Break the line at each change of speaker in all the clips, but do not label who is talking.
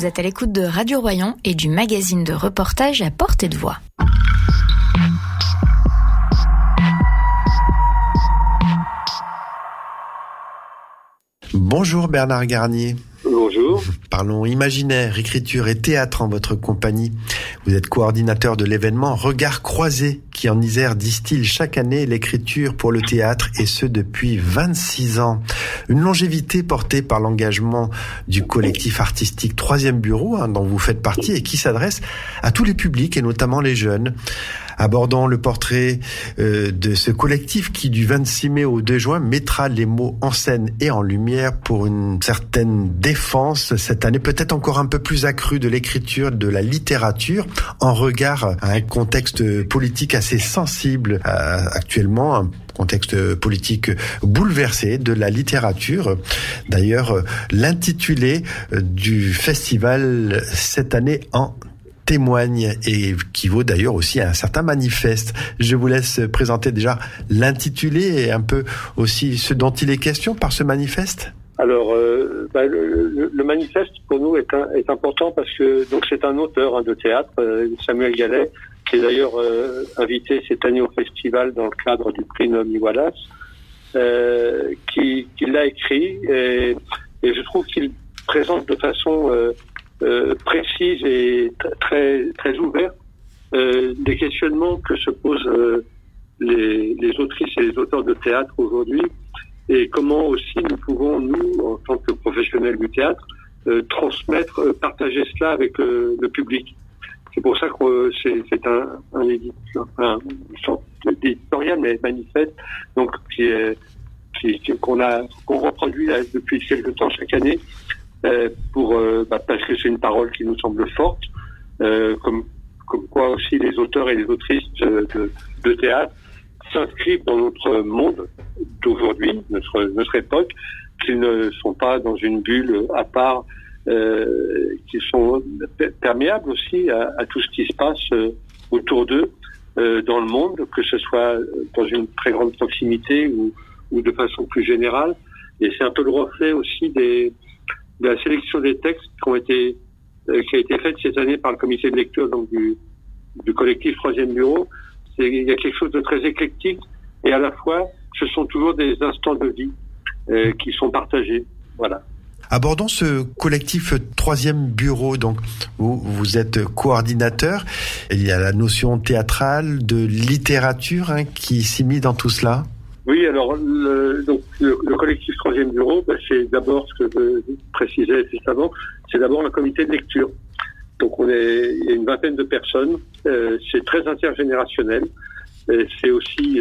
vous êtes à l'écoute de Radio Royan et du magazine de reportage à portée de voix.
Bonjour Bernard Garnier.
Bonjour.
Parlons imaginaire, écriture et théâtre en votre compagnie. Vous êtes coordinateur de l'événement Regards croisés qui en Isère distille chaque année l'écriture pour le théâtre et ce depuis 26 ans. Une longévité portée par l'engagement du collectif artistique 3e Bureau dont vous faites partie et qui s'adresse à tous les publics et notamment les jeunes. Abordons le portrait de ce collectif qui, du 26 mai au 2 juin, mettra les mots en scène et en lumière pour une certaine défense cette année, peut-être encore un peu plus accrue de l'écriture, de la littérature, en regard à un contexte politique assez sensible actuellement, un contexte politique bouleversé de la littérature. D'ailleurs, l'intitulé du festival cette année en témoigne et qui vaut d'ailleurs aussi un certain manifeste. Je vous laisse présenter déjà l'intitulé et un peu aussi ce dont il est question par ce manifeste.
Alors, le manifeste pour nous est important parce que donc c'est un auteur de théâtre, Samuel Gallet, qui est d'ailleurs invité cette année au festival dans le cadre du prix Naomi Wallace, qui l'a écrit et je trouve qu'il présente de façon précise et très ouverte les questionnements que se posent les autrices et les auteurs de théâtre aujourd'hui et comment aussi nous pouvons, nous, en tant que professionnels du théâtre, transmettre, partager cela avec le public. C'est pour ça que c'est un éditorial, mais manifeste, donc qu'on reproduit là, depuis quelque temps chaque année. Parce que c'est une parole qui nous semble forte, comme quoi aussi les auteurs et les autrices de théâtre s'inscrivent dans notre monde d'aujourd'hui, notre époque, qu'ils ne sont pas dans une bulle à part, qui sont perméables aussi à tout ce qui se passe autour d'eux dans le monde, que ce soit dans une très grande proximité ou de façon plus générale. Et c'est un peu le reflet aussi de la sélection des textes qui a été faite cette année par le comité de lecture donc du collectif 3e Bureau. Il y a quelque chose de très éclectique et à la fois ce sont toujours des instants de vie qui sont partagés. Voilà.
Abordons ce collectif 3e Bureau. Donc, vous êtes coordinateur. Il y a la notion théâtrale, de littérature qui s'immisce dans tout cela.
Oui, alors le collectif 3e Bureau, c'est d'abord ce que je précisais juste avant, c'est d'abord un comité de lecture. Donc il y a une vingtaine de personnes, c'est très intergénérationnel, c'est aussi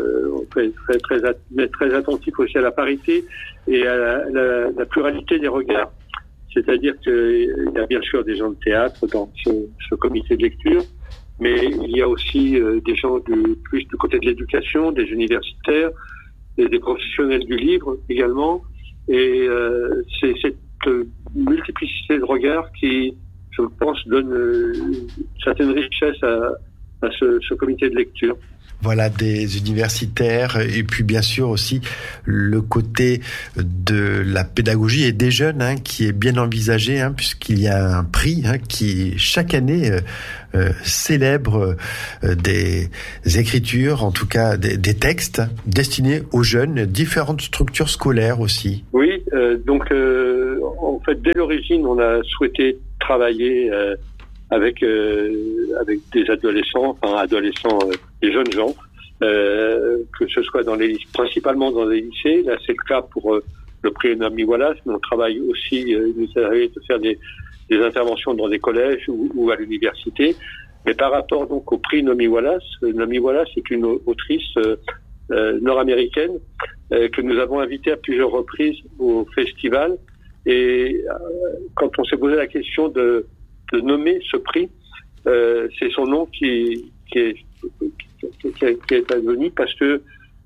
très attentif aussi à la parité et à la pluralité des regards. C'est-à-dire qu'il y a bien sûr des gens de théâtre dans ce comité de lecture, mais il y a aussi des gens plus du côté de l'éducation, des universitaires, des professionnels du livre également. Et c'est cette multiplicité de regards qui, je pense, donne une certaine richesse à ce comité de lecture.
Voilà, des universitaires et puis bien sûr aussi le côté de la pédagogie et des jeunes qui est bien envisagé puisqu'il y a un prix qui chaque année célèbre des écritures, en tout cas des textes destinés aux jeunes, différentes structures scolaires aussi.
Oui, donc en fait dès l'origine on a souhaité travailler avec des adolescents, des jeunes gens, que ce soit principalement dans les lycées. Là, c'est le cas pour le prix Naomi Wallace, mais on travaille aussi, il nous arrive de faire des interventions dans des collèges ou à l'université. Mais par rapport donc au prix Naomi Wallace est une autrice nord-américaine que nous avons invitée à plusieurs reprises au festival. Et quand on s'est posé la question de nommer ce prix, c'est son nom qui est advenu parce que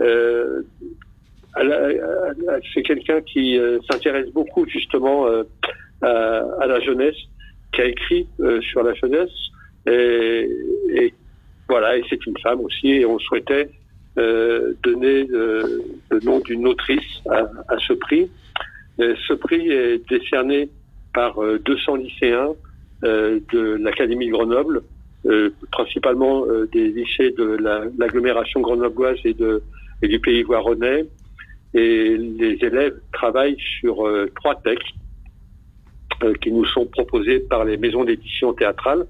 c'est quelqu'un qui s'intéresse beaucoup justement à la jeunesse, qui a écrit sur la jeunesse et voilà, et c'est une femme aussi, et on souhaitait donner le nom d'une autrice à ce prix. Ce prix est décerné par 200 lycéens de l'Académie de Grenoble, principalement des lycées de l'agglomération grenobloise et du Pays Voironnais. Et les élèves travaillent sur 3 textes qui nous sont proposés par les maisons d'édition théâtrales.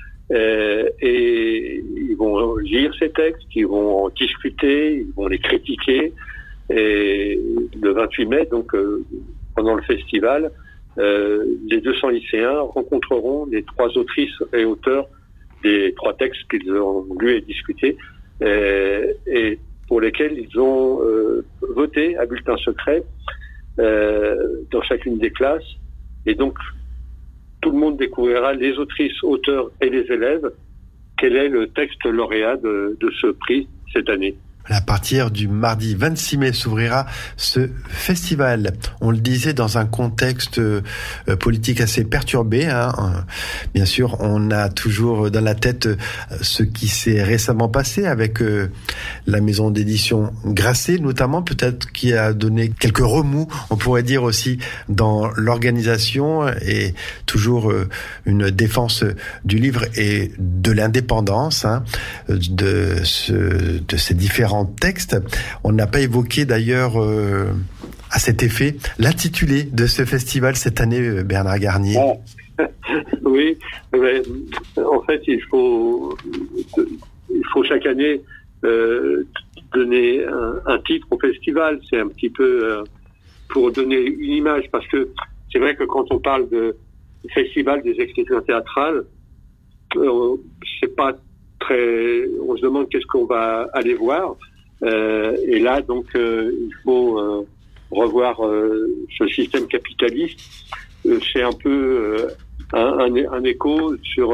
Et ils vont lire ces textes, ils vont en discuter, ils vont les critiquer. Et le 28 mai, donc pendant le festival, les 200 lycéens rencontreront les 3 autrices et auteurs des 3 textes qu'ils ont lus et discutés, et pour lesquels ils ont voté à bulletin secret dans chacune des classes. Et donc, tout le monde découvrira, les autrices, auteurs et les élèves, quel est le texte lauréat de ce prix cette année.
À partir du mardi 26 mai s'ouvrira ce festival. On le disait, dans un contexte politique assez perturbé. Bien sûr, on a toujours dans la tête ce qui s'est récemment passé avec la maison d'édition Grasset, notamment, peut-être, qui a donné quelques remous, on pourrait dire aussi, dans l'organisation, et toujours une défense du livre et de l'indépendance de ces différents textes. On n'a pas évoqué d'ailleurs à cet effet l'intitulé de ce festival cette année, Bernard Garnier.
Oui, mais en fait il faut chaque année donner un titre au festival. C'est un petit peu pour donner une image, parce que c'est vrai que quand on parle de festival des écritures théâtrales, c'est pas très, on se demande qu'est-ce qu'on va aller voir, et là donc il faut revoir ce système capitaliste. C'est un peu un écho sur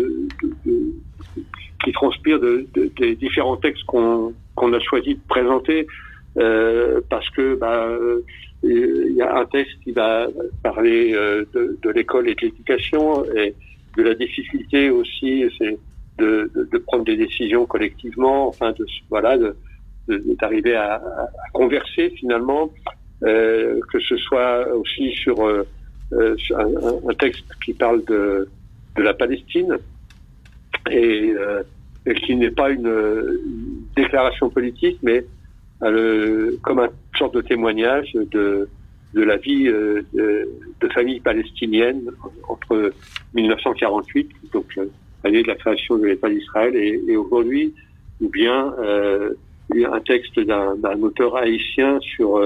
qui transpire des différents textes qu'on a choisi de présenter, parce que il y a un texte qui va parler de l'école et de l'éducation, et de la difficulté aussi, c'est de prendre des décisions collectivement, enfin d'arriver à converser finalement, que ce soit aussi sur un texte qui parle de la Palestine, et qui n'est pas une déclaration politique, mais comme une sorte de témoignage de la vie de familles palestiniennes entre 1948, donc l'année de la création de l'État d'Israël, et aujourd'hui, ou bien un texte d'un auteur haïtien sur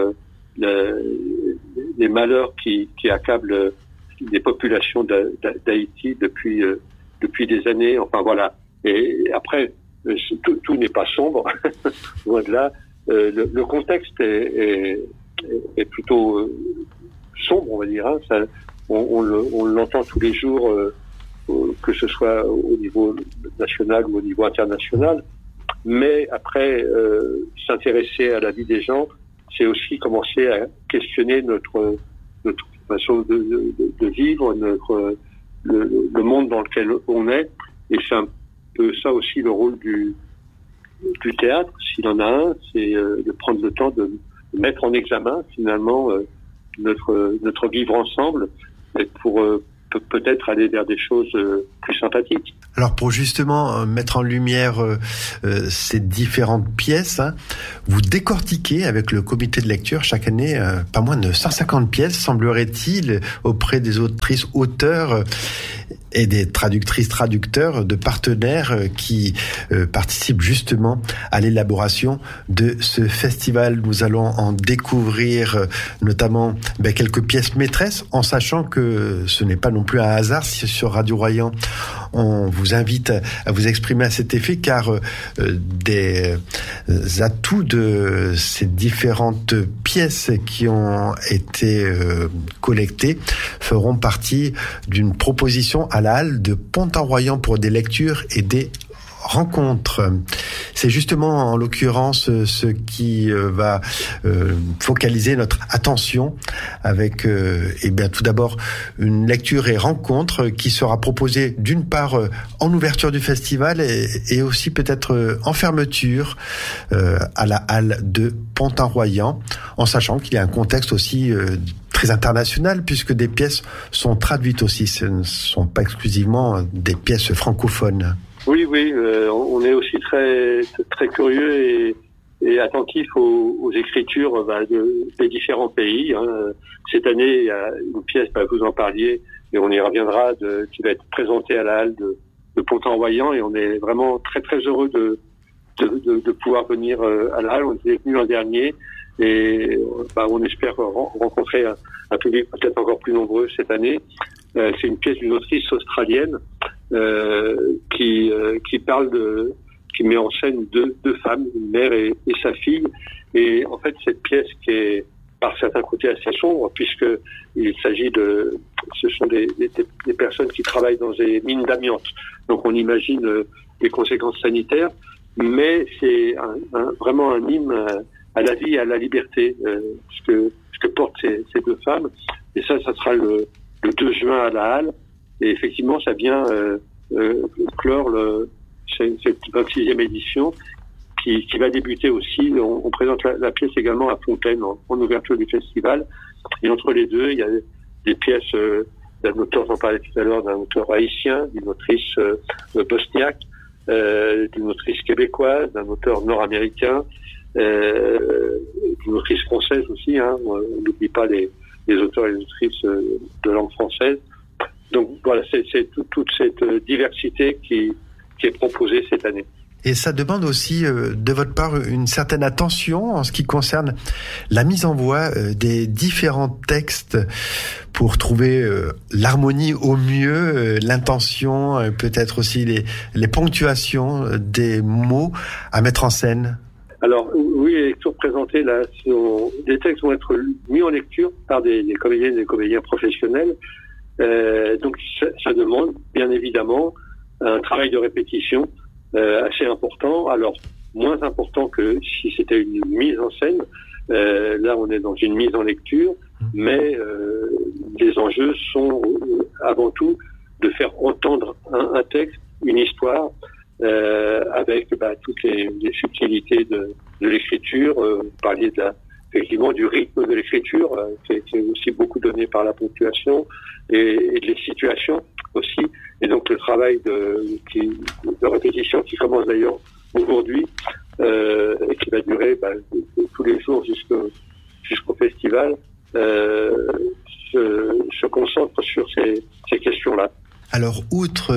les malheurs qui accablent les populations d'Haïti depuis des années. Enfin voilà. Et après, tout n'est pas sombre, loin de là. Le contexte est plutôt sombre, on va dire. On l'entend tous les jours, que ce soit au niveau national ou au niveau international. Mais après, s'intéresser à la vie des gens, c'est aussi commencer à questionner notre façon de vivre, le monde dans lequel on est. Et c'est un peu ça aussi le rôle du théâtre, s'il en a un, c'est de prendre le temps de mettre en examen finalement notre vivre ensemble, et pour peut-être aller vers des choses plus sympathiques.
Alors pour justement mettre en lumière ces différentes pièces, vous décortiquez avec le comité de lecture chaque année pas moins de 150 pièces, semblerait-il, auprès des autrices, auteurs et des traductrices-traducteurs, de partenaires qui participent justement à l'élaboration de ce festival. Nous allons en découvrir notamment quelques pièces maîtresses, en sachant que ce n'est pas non plus un hasard si sur Radio Royan on vous invite à vous exprimer à cet effet, car des atouts de ces différentes pièces qui ont été collectées feront partie d'une proposition à la halle de Pont-en-Royan pour des lectures et des rencontres. C'est justement en l'occurrence ce qui va focaliser notre attention avec tout d'abord une lecture et rencontre qui sera proposée d'une part en ouverture du festival et aussi peut-être en fermeture à la halle de Pont-en-Royan, en sachant qu'il y a un contexte aussi très très international puisque des pièces sont traduites aussi. Ce ne sont pas exclusivement des pièces francophones.
Oui, on est aussi très très curieux et attentif aux écritures des différents pays. Cette année, il y a une pièce, vous en parliez, et on y reviendra, qui va être présentée à la Halle de Pont-en-Royan, et on est vraiment très très heureux de pouvoir venir à la Halle. On est venu l'an dernier, et on espère rencontrer un public peut-être encore plus nombreux cette année. C'est une pièce d'une autrice australienne qui parle qui met en scène deux femmes, une mère et sa fille. Et en fait, cette pièce qui est par certains côtés assez sombre, puisque il s'agit ce sont des personnes qui travaillent dans des mines d'amiante. Donc on imagine les conséquences sanitaires, mais c'est vraiment un hymne à la vie et à la liberté, ce que portent ces deux femmes. Et ça sera le 2 juin à la Halle. Et effectivement, ça vient clore cette 26e édition qui va débuter aussi. On présente la pièce également à Fontaine en ouverture du festival. Et entre les deux, il y a des pièces d'un auteur, j'en parlais tout à l'heure, d'un auteur haïtien, d'une autrice bosniaque, d'une autrice québécoise, d'un auteur nord-américain, d'une autrice française aussi. On n'oublie pas les auteurs et les autrices de langue française. Donc voilà, c'est toute cette diversité qui est proposée cette année.
Et ça demande aussi de votre part une certaine attention en ce qui concerne la mise en voix des différents textes pour trouver l'harmonie au mieux, l'intention, peut-être aussi les ponctuations des mots à mettre en scène.
Alors oui, les lectures présentées là, des textes vont être mis en lecture par des comédiennes et des comédiens professionnels. Donc ça demande bien évidemment un travail de répétition assez important, alors moins important que si c'était une mise en scène. Là on est dans une mise en lecture, mais les enjeux sont avant tout de faire entendre un texte, une histoire, avec toutes les subtilités de l'écriture. Vous parliez effectivement du rythme de l'écriture, qui est aussi beaucoup donné par la ponctuation, et les situations aussi. Et donc le travail de répétition qui commence d'ailleurs aujourd'hui et qui va durer tous les jours jusqu'au festival, se concentre sur ces questions-là.
Alors, outre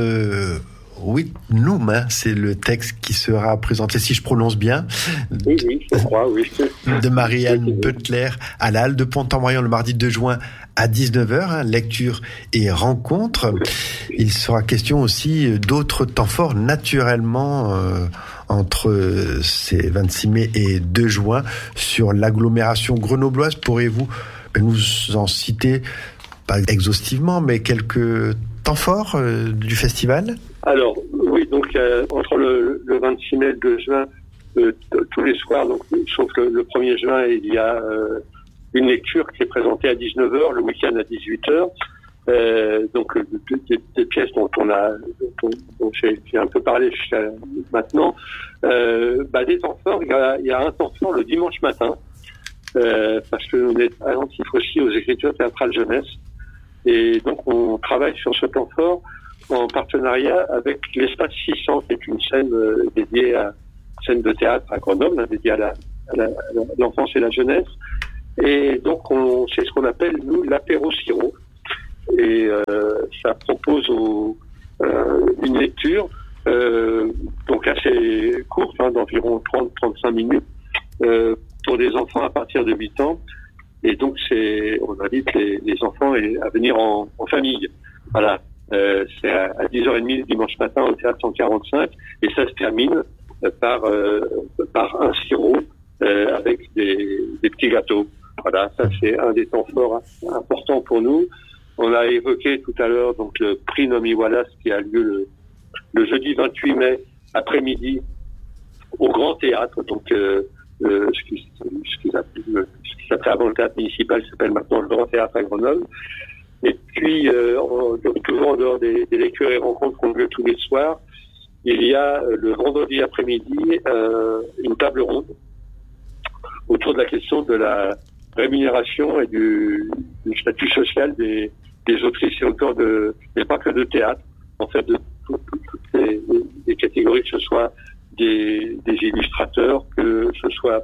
Witnum, c'est le texte qui sera présenté, si je prononce bien,
oui, je crois, oui.
de Marie-Anne Butler à la Halle de Pont-en-Royan le mardi 2 juin à 19h, lecture et rencontre. Il sera question aussi d'autres temps forts naturellement entre ces 26 mai et 2 juin sur l'agglomération grenobloise. Pourriez-vous nous en citer, pas exhaustivement, mais quelques temps forts du festival?
Alors, oui, donc entre le 26 mai et le 2 juin, tous les soirs, donc, sauf le 1er juin, il y a une lecture qui est présentée à 19h, le week-end à 18h. Donc, des pièces dont j'ai un peu parlé jusqu'à maintenant. Des temps forts, il y a un temps fort le dimanche matin, parce que on est attentif aussi aux écritures théâtrales jeunesse. Et donc, on travaille sur ce temps fort en partenariat avec l'Espace 600, qui est une scène dédiée à scène de théâtre à Grenoble, dédiée à l'enfance et la jeunesse. Et donc, c'est ce qu'on appelle, nous, l'apéro sirop. Et ça propose une lecture donc assez courte, d'environ 30-35 minutes, pour des enfants à partir de 8 ans. Et donc, on invite les enfants à venir en famille. Voilà. C'est à 10h30 le dimanche matin au théâtre 145, et ça se termine par un sirop avec des petits gâteaux. Voilà, ça c'est un des temps forts importants pour nous. On a évoqué tout à l'heure donc le prix Nomi Wallace qui a lieu le jeudi 28 mai après-midi au Grand Théâtre. Donc ce qui s'appelait avant le théâtre municipal s'appelle maintenant le Grand Théâtre à Grenoble. Et puis, toujours en dehors des lectures et rencontres qu'on veut tous les soirs, il y a le vendredi après-midi une table ronde autour de la question de rémunération et du statut social des autrices et auteurs mais pas que de théâtre, en fait, de toutes les catégories, que ce soit des illustrateurs, que ce soit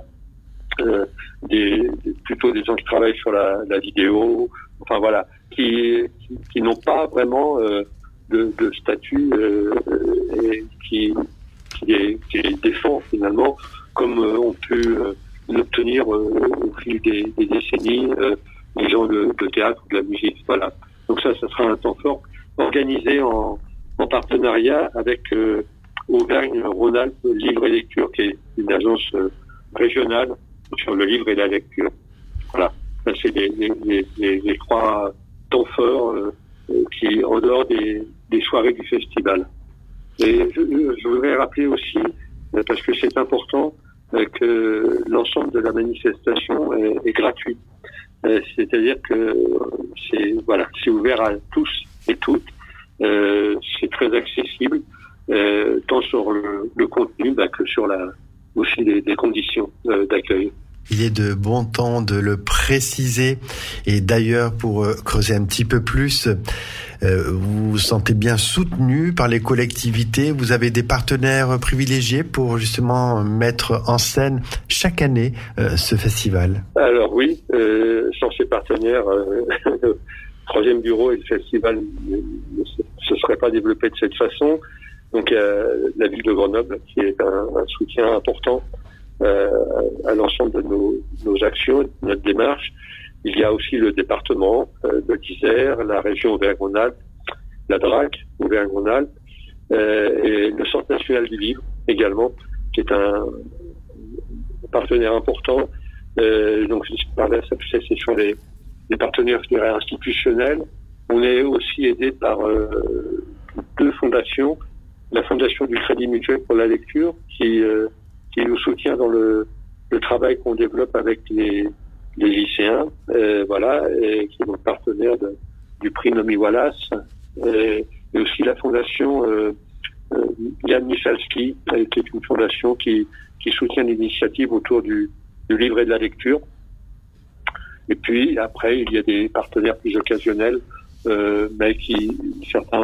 plutôt des gens qui travaillent sur la vidéo, enfin voilà, qui n'ont pas vraiment de statut et qui les défend finalement, comme ont pu l'obtenir au fil des décennies les gens de théâtre ou de la musique. Voilà. Donc ça sera un temps fort organisé en partenariat avec Auvergne-Rhône-Alpes Livre et Lecture, qui est une agence régionale sur le livre et la lecture. Voilà. Ça, c'est les trois temps forts qui, en dehors des soirées du festival. Et je voudrais rappeler aussi, parce que c'est important, que l'ensemble de la manifestation est gratuit. C'est-à-dire que c'est ouvert à tous et toutes. C'est très accessible, tant sur le contenu que sur aussi des conditions d'accueil.
Il est de bon temps de le préciser. Et d'ailleurs, pour creuser un petit peu plus, vous vous sentez bien soutenu par les collectivités. Vous avez des partenaires privilégiés pour justement mettre en scène chaque année ce festival.
Alors oui, sans ces partenaires, le troisième bureau et le festival ne se seraient pas développés de cette façon. Donc il y a la ville de Grenoble qui est un soutien important à l'ensemble de nos actions, de notre démarche. Il y a aussi le département de l'Isère, la région Auvergne-Rhône-Alpes, la DRAC Auvergne-Rhône-Alpes, et le Centre national du livre également, qui est un partenaire important. Donc par là, c'est sur les partenaires, je dirais, institutionnels. On est aussi aidé par deux fondations. La Fondation du Crédit Mutuel pour la lecture, qui nous soutient dans le travail qu'on développe avec les lycéens, voilà, et qui est notre partenaire du prix Nomi Wallace, et aussi la fondation Jan Michalski, qui est une fondation qui soutient l'initiative autour du livre et de la lecture. Et puis après, il y a des partenaires plus occasionnels, mais certains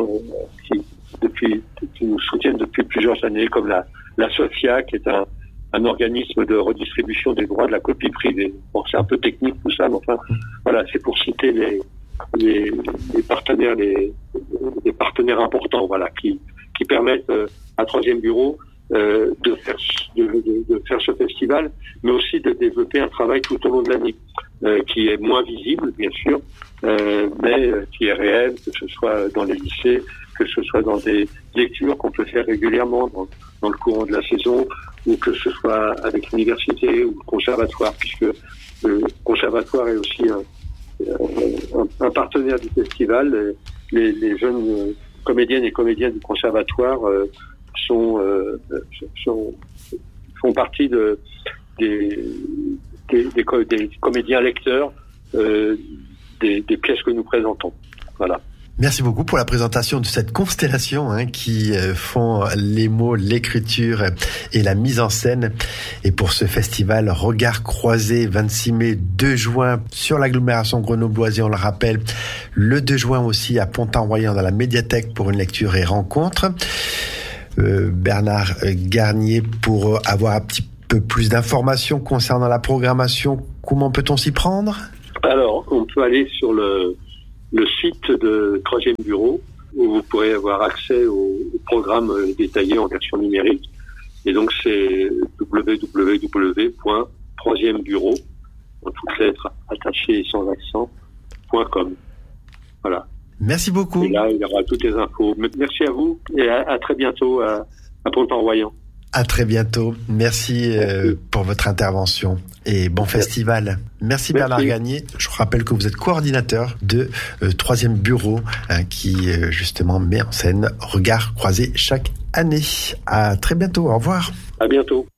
qui nous soutiennent depuis plusieurs années, comme la SOFIA, qui est un organisme de redistribution des droits de la copie privée. Bon, c'est un peu technique tout ça, mais enfin, voilà, c'est pour citer les partenaires, les partenaires importants, voilà, qui permettent à Troisième Bureau de faire ce festival, mais aussi de développer un travail tout au long de l'année, qui est moins visible, bien sûr, mais qui est réel, que ce soit dans les lycées, que ce soit dans des lectures qu'on peut faire régulièrement dans le courant de la saison, ou que ce soit avec l'université ou le conservatoire, puisque le conservatoire est aussi un partenaire du festival. Les jeunes comédiennes et comédiens du conservatoire font partie des comédiens lecteurs des pièces que nous présentons. Voilà.
Merci beaucoup pour la présentation de cette constellation qui font les mots, l'écriture et la mise en scène. Et pour ce festival Regards croisés, 26 mai, 2 juin sur l'agglomération grenobloise, on le rappelle, le 2 juin aussi à Pont-en-Royans dans la médiathèque pour une lecture et rencontre. Bernard Garnier, pour avoir un petit peu plus d'informations concernant la programmation, comment peut-on s'y prendre ?
Alors, on peut aller sur le site de Troisième Bureau, où vous pourrez avoir accès au programme détaillé en version numérique. Et donc, c'est www.troisièmebureau, en toutes lettres attachées et sans accent, .com. Voilà.
Merci beaucoup.
Et là, il y aura toutes les infos. Merci à vous et à très bientôt à Pont-en-Royans.
À très bientôt. Merci pour votre intervention et bon festival. Merci Bernard Garnier. Je rappelle que vous êtes coordinateur de Troisième Bureau qui justement met en scène Regards croisés chaque année. À très bientôt. Au revoir.
À bientôt.